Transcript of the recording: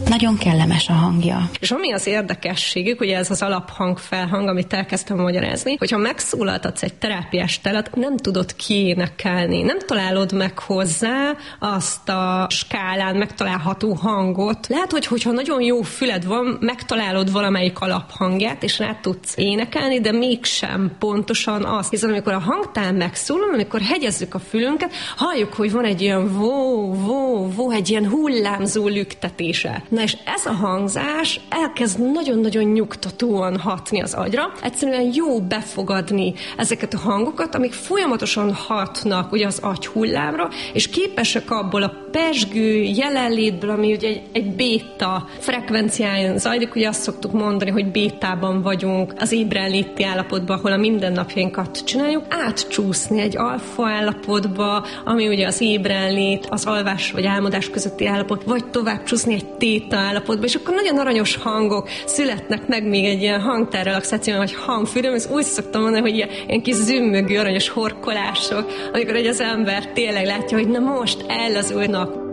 Nagyon kellemes a hangja. És ami az érdekességük, ugye ez az alaphangfelhang, amit elkezdtem magyarázni, hogyha megszólaltatsz egy terápiás telet, nem tudod kiénekelni, nem találod meg hozzá azt a skálán megtalálható hangot. Lehet, hogyha nagyon jó füled van, megtalálod valamelyik alaphangját, és rá tudsz énekelni, de mégsem pontosan azt. Hiszen amikor a hangtál megszólal, amikor hegyezzük a fülünket, halljuk, hogy van egy ilyen vó, egy ilyen hullámzó lüktetése. Na és ez a hangzás elkezd nagyon-nagyon nyugtatóan hatni az agyra. Egyszerűen jó befogadni ezeket a hangokat, amik folyamatosan hatnak ugye az agyhullámra, és képesek abból a pezsgő jelenlétből, ami ugye egy béta frekvenciáján zajlik, ugye azt szoktuk mondani, hogy bétában vagyunk az ébrenléti állapotban, ahol a mindennapjainkat csináljuk, átcsúszni egy alfa állapotba, ami ugye az ébrenlét, az alvás vagy álmodás közötti állapot, vagy tovább csúszni egy téta állapotba, és akkor nagyon aranyos hangok születnek meg még egy ilyen hangtárrelaxáción, vagy hangfűrőm, ez úgy szoktam mondani, hogy ilyen kis zümmögő, aranyos horkolások, amikor az ember tényleg látja, hogy na most ellazulnak.